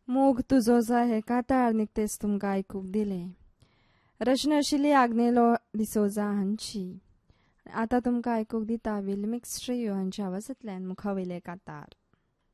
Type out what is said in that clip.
मोग तुझो जाय कातार निकतेस तुमकां आयकूंक दिलें. रचना आशिल्ली आग्नेलो डिसोजा हांची. आतां तुमकां आयकूंक दिता विल मिक्स ट्रियो हांच्या आवाजांतल्यान मुखावेले कातार.